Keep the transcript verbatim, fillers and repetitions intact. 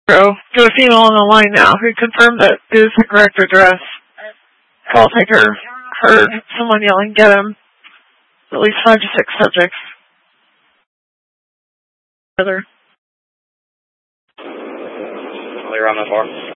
So, got a female on the line now who confirmed that it is the correct address. Call taker heard someone yelling, "Get him!" At least five to six subjects. Other. Clear on the bar.